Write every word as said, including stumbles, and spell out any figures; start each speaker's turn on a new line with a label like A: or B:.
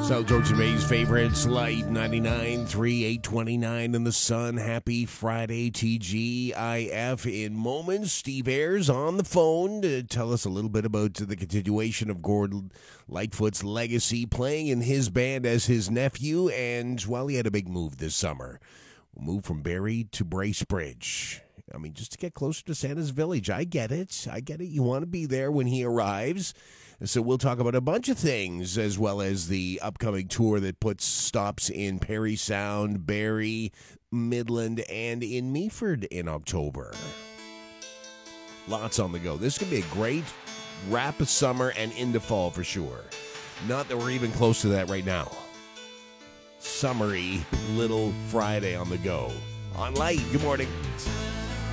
A: So George May's favorites, Light ninety-nine point three, eight twenty-nine in the sun. Happy Friday, T G I F. In moments, Steve Ayers on the phone to tell us a little bit about the continuation of Gord Lightfoot's legacy, playing in his band as his nephew. And, well, he had a big move this summer. Moved from Barrie to Bracebridge. I mean, just to get closer to Santa's Village. I get it. I get it. You want to be there when he arrives. So we'll talk about a bunch of things, as well as the upcoming tour that puts stops in Parry Sound, Barrie, Midland, and in Meaford in October. Lots on the go. This could be a great wrap of summer and into fall for sure. Not that we're even close to that right now. Summery little Friday on the go. On Light, good morning.